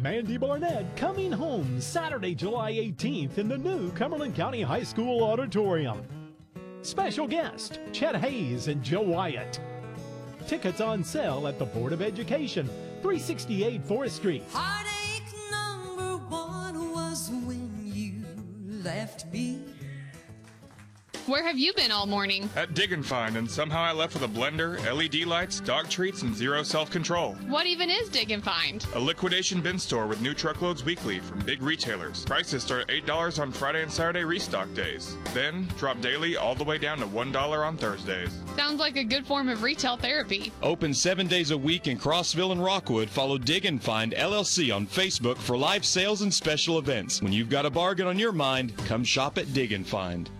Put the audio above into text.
Mandy Barnett coming home Saturday, July 18th in the new Cumberland County High School Auditorium. Special guest, Chet Hayes and Joe Wyatt. Tickets on sale at the Board of Education, 368 Forest Street. Heartache number one was when you left me. Where have you been all morning? At Dig and Find, and somehow I left with a blender, LED lights, dog treats, and zero self-control. What even is Dig and Find? A liquidation bin store with new truckloads weekly from big retailers. Prices start at $8 on Friday and Saturday restock days. Then drop daily all the way down to $1 on Thursdays. Sounds like a good form of retail therapy. Open 7 days a week in Crossville and Rockwood. Follow Dig and Find LLC on Facebook for live sales and special events. When you've got a bargain on your mind, come shop at Dig and Find.